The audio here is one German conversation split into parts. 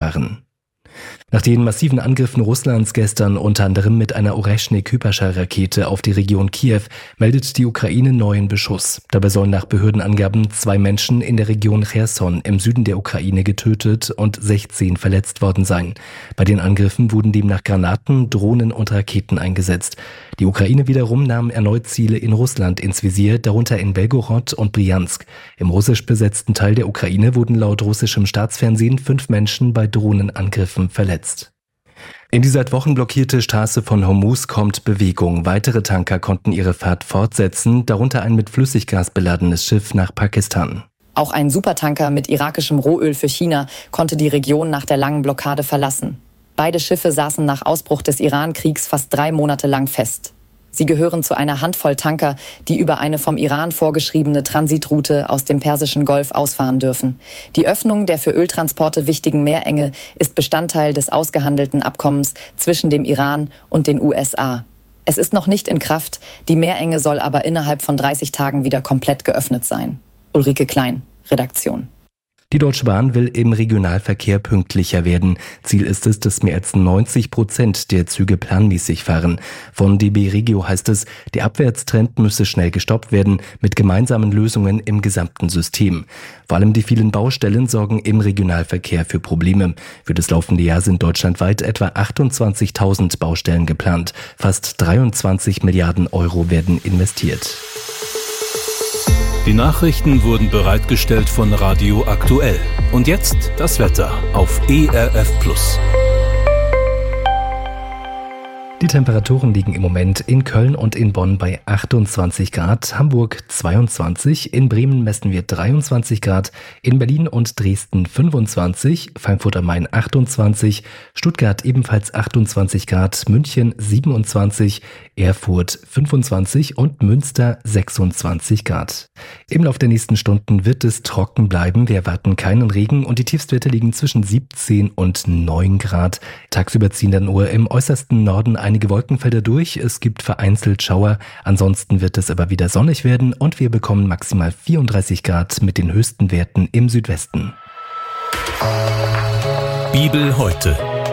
fahren. Nach den massiven Angriffen Russlands gestern, unter anderem mit einer Oreschnik-Hyperschallrakete auf die Region Kiew, meldet die Ukraine neuen Beschuss. Dabei sollen nach Behördenangaben 2 Menschen in der Region Cherson im Süden der Ukraine getötet und 16 verletzt worden sein. Bei den Angriffen wurden demnach Granaten, Drohnen und Raketen eingesetzt. Die Ukraine wiederum nahm erneut Ziele in Russland ins Visier, darunter in Belgorod und Bryansk. Im russisch besetzten Teil der Ukraine wurden laut russischem Staatsfernsehen 5 Menschen bei Drohnenangriffen verletzt. In die seit Wochen blockierte Straße von Hormuz kommt Bewegung. Weitere Tanker konnten ihre Fahrt fortsetzen, darunter ein mit Flüssiggas beladenes Schiff nach Pakistan. Auch ein Supertanker mit irakischem Rohöl für China konnte die Region nach der langen Blockade verlassen. Beide Schiffe saßen nach Ausbruch des Iran-Kriegs fast 3 Monate lang fest. Sie gehören zu einer Handvoll Tanker, die über eine vom Iran vorgeschriebene Transitroute aus dem Persischen Golf ausfahren dürfen. Die Öffnung der für Öltransporte wichtigen Meerenge ist Bestandteil des ausgehandelten Abkommens zwischen dem Iran und den USA. Es ist noch nicht in Kraft, die Meerenge soll aber innerhalb von 30 Tagen wieder komplett geöffnet sein. Ulrike Klein, Redaktion. Die Deutsche Bahn will im Regionalverkehr pünktlicher werden. Ziel ist es, dass mehr als 90% der Züge planmäßig fahren. Von DB Regio heißt es, der Abwärtstrend müsse schnell gestoppt werden, mit gemeinsamen Lösungen im gesamten System. Vor allem die vielen Baustellen sorgen im Regionalverkehr für Probleme. Für das laufende Jahr sind deutschlandweit etwa 28.000 Baustellen geplant. Fast 23 Milliarden Euro werden investiert. Die Nachrichten wurden bereitgestellt von Radio Aktuell. Und jetzt das Wetter auf ERF+. Die Temperaturen liegen im Moment in Köln und in Bonn bei 28 Grad, Hamburg 22, in Bremen messen wir 23 Grad, in Berlin und Dresden 25, Frankfurt am Main 28, Stuttgart ebenfalls 28 Grad, München 27, Erfurt 25 und Münster 26 Grad. Im Laufe der nächsten Stunden wird es trocken bleiben, wir erwarten keinen Regen und die Tiefstwerte liegen zwischen 17 und 9 Grad. Tagsüber ziehen dann nur im äußersten Norden einige Wolkenfelder durch, es gibt vereinzelt Schauer, ansonsten wird es aber wieder sonnig werden und wir bekommen maximal 34 Grad mit den höchsten Werten im Südwesten. Bibel heute.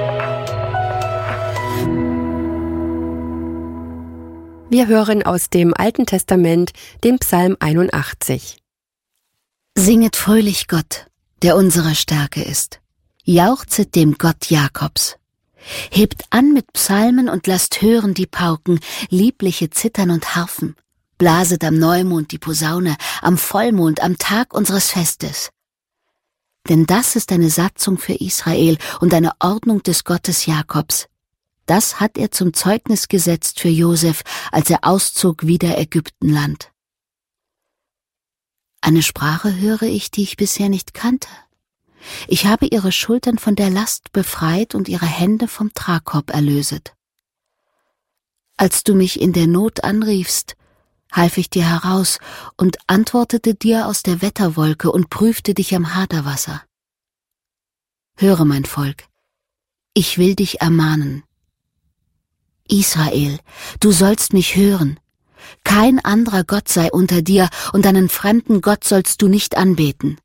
Wir hören aus dem Alten Testament den Psalm 81. Singet fröhlich Gott, der unsere Stärke ist. Jauchzet dem Gott Jakobs. Hebt an mit Psalmen und lasst hören die Pauken, liebliche Zittern und Harfen. Blaset am Neumond die Posaune, am Vollmond, am Tag unseres Festes. Denn das ist eine Satzung für Israel und eine Ordnung des Gottes Jakobs. Das hat er zum Zeugnis gesetzt für Josef, als er auszog wider Ägyptenland. Eine Sprache höre ich, die ich bisher nicht kannte. Ich habe ihre Schultern von der Last befreit und ihre Hände vom Tragkorb erlöset. Als du mich in der Not anriefst, half ich dir heraus und antwortete dir aus der Wetterwolke und prüfte dich am Haderwasser. Höre, mein Volk, ich will dich ermahnen. Israel, du sollst mich hören. Kein anderer Gott sei unter dir und einen fremden Gott sollst du nicht anbeten.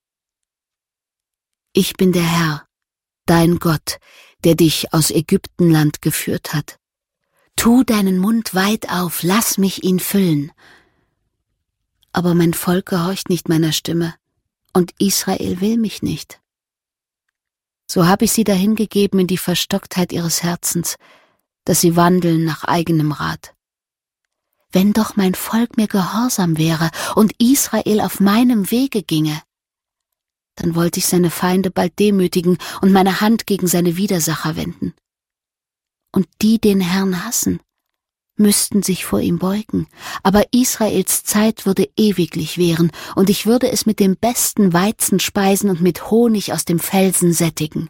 Ich bin der Herr, dein Gott, der dich aus Ägyptenland geführt hat. Tu deinen Mund weit auf, lass mich ihn füllen. Aber mein Volk gehorcht nicht meiner Stimme, und Israel will mich nicht. So habe ich sie dahingegeben in die Verstocktheit ihres Herzens, dass sie wandeln nach eigenem Rat. Wenn doch mein Volk mir gehorsam wäre und Israel auf meinem Wege ginge, dann wollte ich seine Feinde bald demütigen und meine Hand gegen seine Widersacher wenden. Und die den Herrn hassen, müssten sich vor ihm beugen, aber Israels Zeit würde ewiglich währen, und ich würde es mit dem besten Weizen speisen und mit Honig aus dem Felsen sättigen.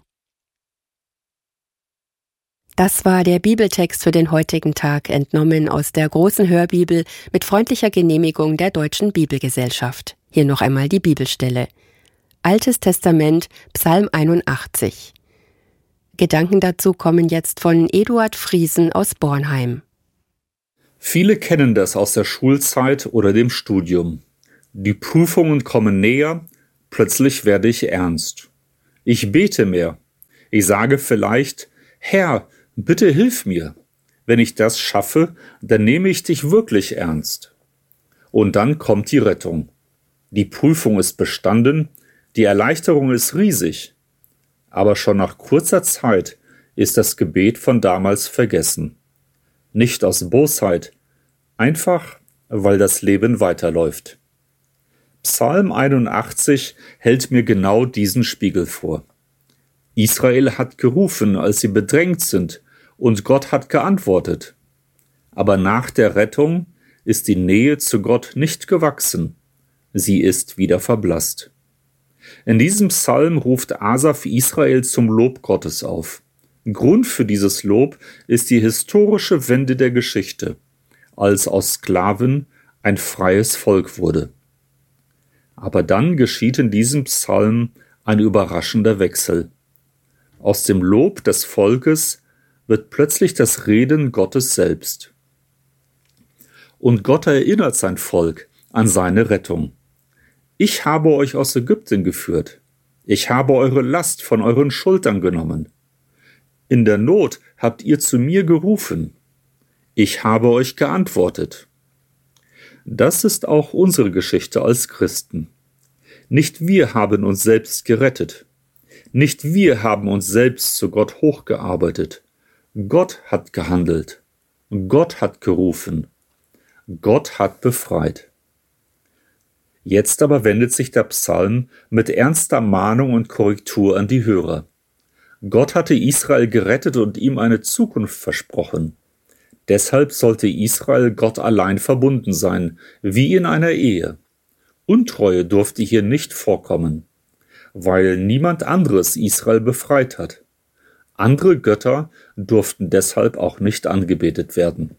Das war der Bibeltext für den heutigen Tag, entnommen aus der großen Hörbibel mit freundlicher Genehmigung der Deutschen Bibelgesellschaft. Hier noch einmal die Bibelstelle. Altes Testament, Psalm 81. Gedanken dazu kommen jetzt von Eduard Friesen aus Bornheim. Viele kennen das aus der Schulzeit oder dem Studium. Die Prüfungen kommen näher, plötzlich werde ich ernst. Ich bete mehr. Ich sage vielleicht: Herr, bitte hilf mir. Wenn ich das schaffe, dann nehme ich dich wirklich ernst. Und dann kommt die Rettung. Die Prüfung ist bestanden, die Erleichterung ist riesig. Aber schon nach kurzer Zeit ist das Gebet von damals vergessen. Nicht aus Bosheit, einfach weil das Leben weiterläuft. Psalm 81 hält mir genau diesen Spiegel vor. Israel hat gerufen, als sie bedrängt sind, und Gott hat geantwortet. Aber nach der Rettung ist die Nähe zu Gott nicht gewachsen. Sie ist wieder verblasst. In diesem Psalm ruft Asaf Israel zum Lob Gottes auf. Grund für dieses Lob ist die historische Wende der Geschichte, als aus Sklaven ein freies Volk wurde. Aber dann geschieht in diesem Psalm ein überraschender Wechsel. Aus dem Lob des Volkes wird plötzlich das Reden Gottes selbst. Und Gott erinnert sein Volk an seine Rettung. Ich habe euch aus Ägypten geführt. Ich habe eure Last von euren Schultern genommen. In der Not habt ihr zu mir gerufen. Ich habe euch geantwortet. Das ist auch unsere Geschichte als Christen. Nicht wir haben uns selbst gerettet. Nicht wir haben uns selbst zu Gott hochgearbeitet. Gott hat gehandelt. Gott hat gerufen. Gott hat befreit. Jetzt aber wendet sich der Psalm mit ernster Mahnung und Korrektur an die Hörer. Gott hatte Israel gerettet und ihm eine Zukunft versprochen. Deshalb sollte Israel Gott allein verbunden sein, wie in einer Ehe. Untreue durfte hier nicht vorkommen, weil niemand anderes Israel befreit hat. Andere Götter durften deshalb auch nicht angebetet werden.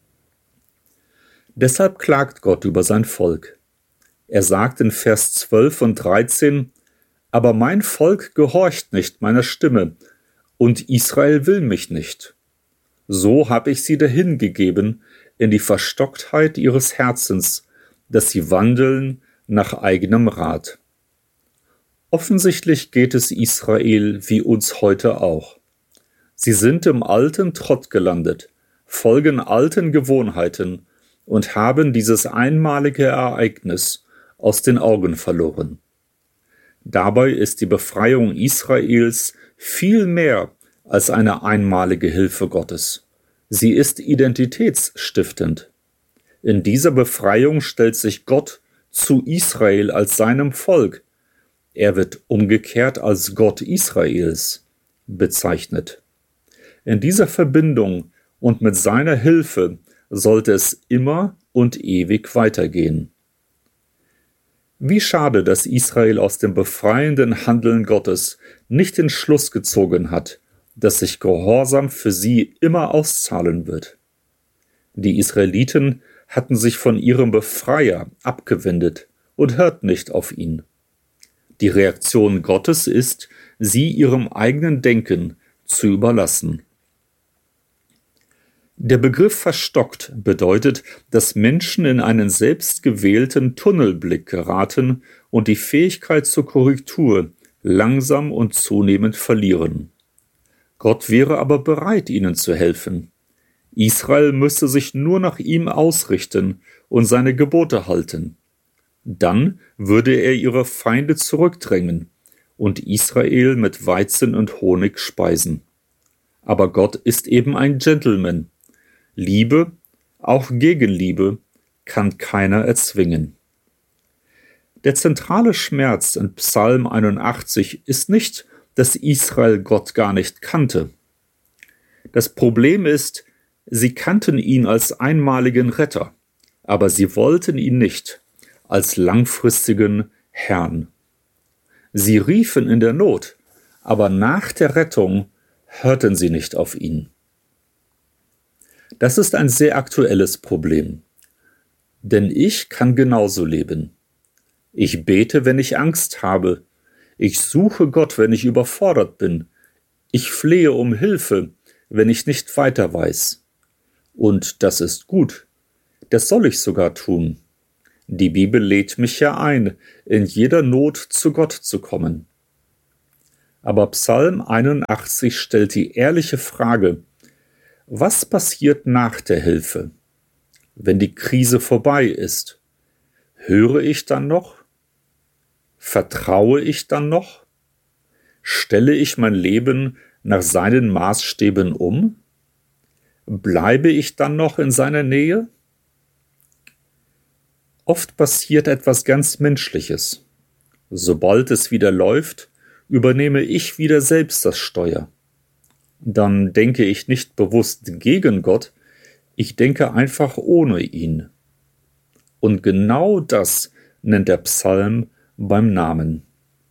Deshalb klagt Gott über sein Volk. Er sagt in Vers 12 und 13: Aber mein Volk gehorcht nicht meiner Stimme, und Israel will mich nicht. So habe ich sie dahingegeben in die Verstocktheit ihres Herzens, dass sie wandeln nach eigenem Rat. Offensichtlich geht es Israel wie uns heute auch. Sie sind im alten Trott gelandet, folgen alten Gewohnheiten und haben dieses einmalige Ereignis aus den Augen verloren. Dabei ist die Befreiung Israels viel mehr als eine einmalige Hilfe Gottes. Sie ist identitätsstiftend. In dieser Befreiung stellt sich Gott zu Israel als seinem Volk. Er wird umgekehrt als Gott Israels bezeichnet. In dieser Verbindung und mit seiner Hilfe sollte es immer und ewig weitergehen. Wie schade, dass Israel aus dem befreienden Handeln Gottes nicht den Schluss gezogen hat, dass sich Gehorsam für sie immer auszahlen wird. Die Israeliten hatten sich von ihrem Befreier abgewendet und hörten nicht auf ihn. Die Reaktion Gottes ist, sie ihrem eigenen Denken zu überlassen. Der Begriff verstockt bedeutet, dass Menschen in einen selbstgewählten Tunnelblick geraten und die Fähigkeit zur Korrektur langsam und zunehmend verlieren. Gott wäre aber bereit, ihnen zu helfen. Israel müsste sich nur nach ihm ausrichten und seine Gebote halten. Dann würde er ihre Feinde zurückdrängen und Israel mit Weizen und Honig speisen. Aber Gott ist eben ein Gentleman. Liebe, auch Gegenliebe, kann keiner erzwingen. Der zentrale Schmerz in Psalm 81 ist nicht, dass Israel Gott gar nicht kannte. Das Problem ist, sie kannten ihn als einmaligen Retter, aber sie wollten ihn nicht als langfristigen Herrn. Sie riefen in der Not, aber nach der Rettung hörten sie nicht auf ihn. Das ist ein sehr aktuelles Problem. Denn ich kann genauso leben. Ich bete, wenn ich Angst habe. Ich suche Gott, wenn ich überfordert bin. Ich flehe um Hilfe, wenn ich nicht weiter weiß. Und das ist gut. Das soll ich sogar tun. Die Bibel lädt mich ja ein, in jeder Not zu Gott zu kommen. Aber Psalm 81 stellt die ehrliche Frage: Was passiert nach der Hilfe? Wenn die Krise vorbei ist, höre ich dann noch? Vertraue ich dann noch? Stelle ich mein Leben nach seinen Maßstäben um? Bleibe ich dann noch in seiner Nähe? Oft passiert etwas ganz Menschliches. Sobald es wieder läuft, übernehme ich wieder selbst das Steuer. Dann denke ich nicht bewusst gegen Gott, ich denke einfach ohne ihn. Und genau das nennt der Psalm beim Namen.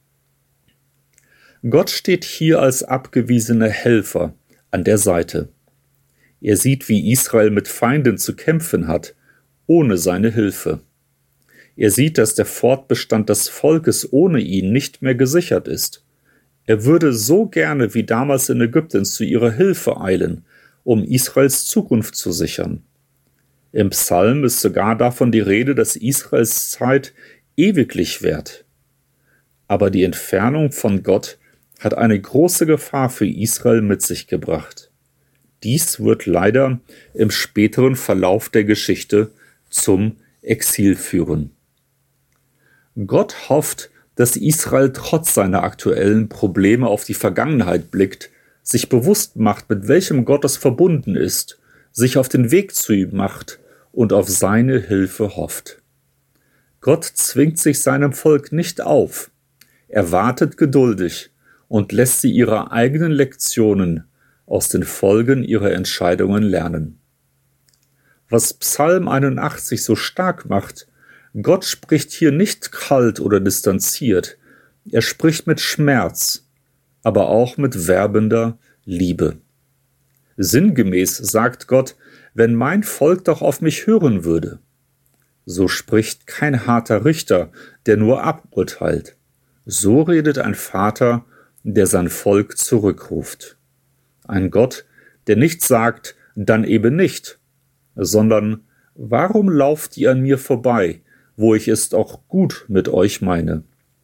Gott steht hier als abgewiesener Helfer an der Seite. Er sieht, wie Israel mit Feinden zu kämpfen hat, ohne seine Hilfe. Er sieht, dass der Fortbestand des Volkes ohne ihn nicht mehr gesichert ist. Er würde so gerne wie damals in Ägypten zu ihrer Hilfe eilen, um Israels Zukunft zu sichern. Im Psalm ist sogar davon die Rede, dass Israels Zeit ewiglich währt. Aber die Entfernung von Gott hat eine große Gefahr für Israel mit sich gebracht. Dies wird leider im späteren Verlauf der Geschichte zum Exil führen. Gott hofft, dass Israel trotz seiner aktuellen Probleme auf die Vergangenheit blickt, sich bewusst macht, mit welchem Gott es verbunden ist, sich auf den Weg zu ihm macht und auf seine Hilfe hofft. Gott zwingt sich seinem Volk nicht auf. Er wartet geduldig und lässt sie ihre eigenen Lektionen aus den Folgen ihrer Entscheidungen lernen. Was Psalm 81 so stark macht: Gott spricht hier nicht kalt oder distanziert, er spricht mit Schmerz, aber auch mit werbender Liebe. Sinngemäß sagt Gott: Wenn mein Volk doch auf mich hören würde. So spricht kein harter Richter, der nur aburteilt. So redet ein Vater, der sein Volk zurückruft. Ein Gott, der nicht sagt, dann eben nicht, sondern: Warum lauft ihr an mir vorbei, wo ich es auch gut mit euch meine?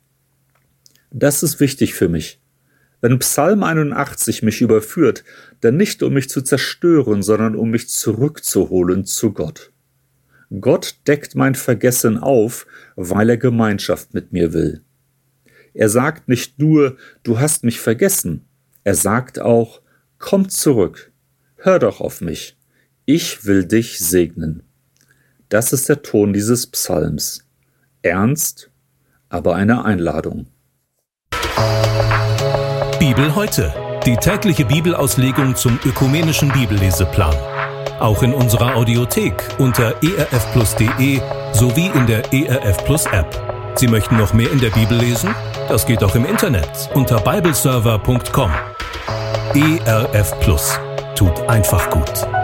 Das ist wichtig für mich. Wenn Psalm 81 mich überführt, dann nicht um mich zu zerstören, sondern um mich zurückzuholen zu Gott. Gott deckt mein Vergessen auf, weil er Gemeinschaft mit mir will. Er sagt nicht nur, du hast mich vergessen. Er sagt auch, komm zurück, hör doch auf mich. Ich will dich segnen. Das ist der Ton dieses Psalms. Ernst, aber eine Einladung. Bibel heute. Die tägliche Bibelauslegung zum ökumenischen Bibelleseplan. Auch in unserer Audiothek unter erfplus.de sowie in der ERF Plus App. Sie möchten noch mehr in der Bibel lesen? Das geht auch im Internet unter bibleserver.com. ERF Plus tut einfach gut.